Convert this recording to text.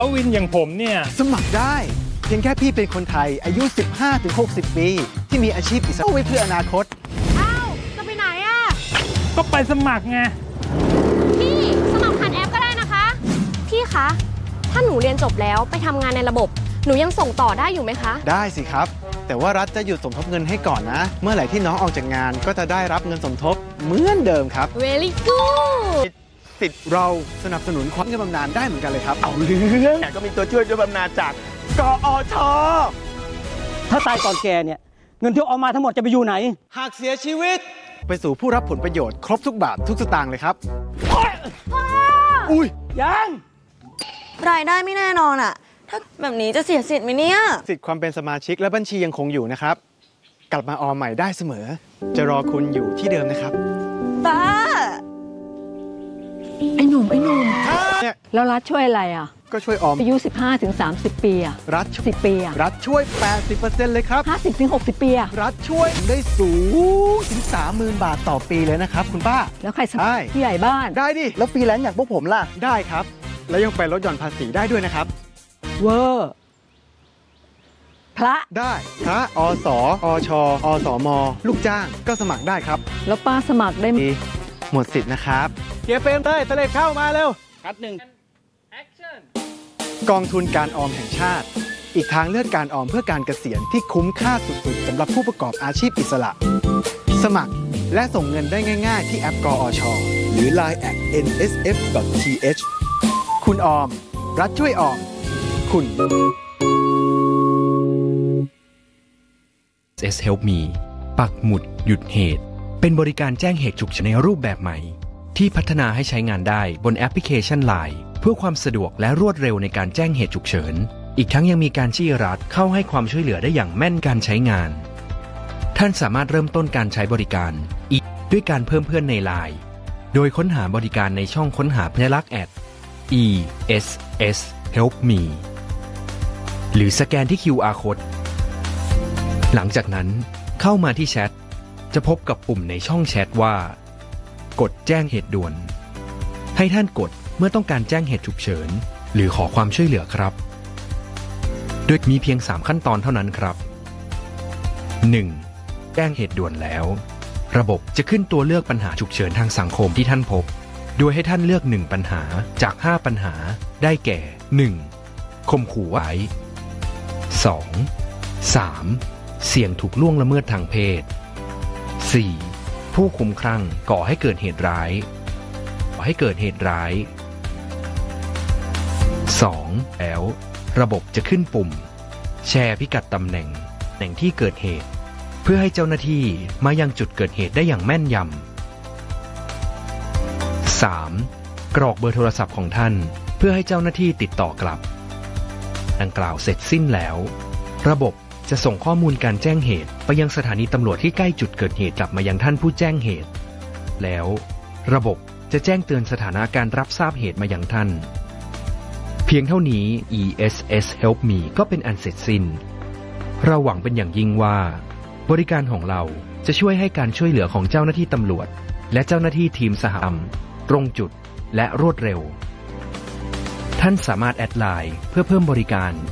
วินอย่างผมเนี่ยสมัครได้เพียงแค่พี่เป็นคนไทยอายุ 15-60 ปีที่มีอาชีพอิสระไว้เพื่ออนาคตอ้าวจะไปไหนอ่ะก็ไปสมัครไงพี่สมัครผ่านแอปก็ได้นะคะพี่คะถ้าหนูเรียนจบแล้วไปทำงานในระบบหนูยังส่งต่อได้อยู่ไหมคะได้สิครับแต่ว่ารัฐจะหยุดสมทบเงินให้ก่อนนะเมื่อไหร่ที่น้องออกจากงานก็จะได้รับเงินสมทบเหมือนเดิมครับ Very good สิทธิ์เราสนับสนุนความเงินบำนาญได้เหมือนกันเลยครับเอาเรื่องแต่ก็มีตัวช่วยบำนาญจากกอช. ถ้าตายก่อนแกเนี่ยเงินที่เอามาทั้งหมดจะไปอยู่ไหนหากเสียชีวิตไปสู่ผู้รับผลประโยชน์ครบทุกบาททุกสตางค์เลยครับอุ้ยยังรายได้ไม่แน่นอนอ่ะถ้าแบบนี้จะเสียสิทธิ์ไหมเนี่ยสิทธิ์ความเป็นสมาชิกและบัญชียังคงอยู่นะครับกลับมาออมใหม่ได้เสมอจะรอคุณอยู่ที่เดิมนะครับป้าไอ้หนุ่มแล้วรัฐช่วยอะไรอ่ะก็ช่วยออมอายุ 15-30 ปีอ่ะรัฐ 10 ปีอ่ะรัฐช่วย 80% เลยครับ 50-60 ปีอ่ะรัฐช่วยได้สูงถึง 30,000 บาทต่อปีเลยนะครับคุณป้าแล้วใครสมัครผู้ใหญ่บ้านได้ดิแล้วฟรีแลนซ์อย่างพวกผมล่ะได้ครับแล้วยังไปลดหย่อนภาษีได้ด้วยนะครับเวอร์พระได้พระอสอชอสมลูกจ้างก็สมัครได้ครับแล้วป้าสมัครได้หมดสิทธิ์นะครับเกียร์เฟรมเลยทะเลเข้ามาเร็วคัดหนึ่งกองทุนการออมแห่งชาติอีกทางเลือกการออมเพื่อการเกษียณที่คุ้มค่าสุดๆสำหรับผู้ประกอบอาชีพอิสระสมัครและส่งเงินได้ง่ายๆที่แอปกอชหรือ Line @nsf.th คุณออมรัฐช่วยออมคุณ NSS Help Me ปักหมุดหยุดเหตุเป็นบริการแจ้งเหตุฉุกเฉินในรูปแบบใหม่ที่พัฒนาให้ใช้งานได้บนแอปพลิเคชัน LINE เพื่อความสะดวกและรวดเร็วในการแจ้งเหตุฉุกเฉินอีกทั้งยังมีการชี้รัฐเข้าให้ความช่วยเหลือได้อย่างแม่นการใช้งานท่านสามารถเริ่มต้นการใช้บริการด้วยการเพิ่มเพื่อนใน LINE โดยค้นหาบริการในช่องค้นหาสัญลักษณ์ @ESS Help Me หรือสแกนที่ QR Code หลังจากนั้นเข้ามาที่แชทจะพบกับปุ่มในช่องแชทว่ากดแจ้งเหตุด่วนให้ท่านกดเมื่อต้องการแจ้งเหตุฉุกเฉินหรือขอความช่วยเหลือครับโดยมีเพียง3ขั้นตอนเท่านั้นครับ 1. แจ้งเหตุด่วนแล้วระบบจะขึ้นตัวเลือกปัญหาฉุกเฉินทางสังคมที่ท่านพบโดยให้ท่านเลือก1ปัญหาจาก5ปัญหาได้แก่ 1. ข่มขู่ไว้ 2. 3. เสี่ยงถูกล่วงละเมิดทางเพศ 4. ผู้คุ้มคลั่งก่อให้เกิดเหตุร้าย2. แล้วระบบจะขึ้นปุ่มแชร์พิกัดตำแหน่งที่เกิดเหตุเพื่อให้เจ้าหน้าที่มายังจุดเกิดเหตุได้อย่างแม่นยำ 3. กรอกเบอร์โทรศัพท์ของท่านเพื่อให้เจ้าหน้าที่ติดต่อกลับดังกล่าวเสร็จสิ้นแล้วระบบจะส่งข้อมูลการแจ้งเหตุไปยังสถานีตำรวจที่ใกล้จุดเกิดเหตุกลับมายังท่านผู้แจ้งเหตุแล้วระบบจะแจ้งเตือนสถานะการรับทราบเหตุมายังท่านเพียงเท่านี้ ESS Help Me ก็เป็นอันเสร็จสิ้นเราหวังเป็นอย่างยิ่งว่าบริการของเราจะช่วยให้การช่วยเหลือของเจ้าหน้าที่ตำรวจและเจ้าหน้าที่ทีมสหกรรมตรงจุดและรวดเร็วท่านสามารถแอดไลน์เพื่อเพิ่มบริการ